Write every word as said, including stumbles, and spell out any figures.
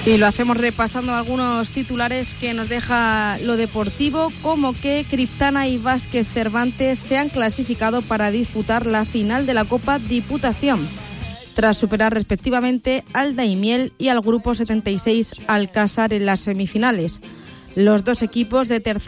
Y lo hacemos repasando algunos titulares que nos deja lo deportivo, como que Criptana y Vázquez Cervantes se han clasificado para disputar la final de la Copa Diputación, tras superar respectivamente al Daimiel y al Grupo setenta y seis Alcázar en las semifinales. Los dos equipos de tercera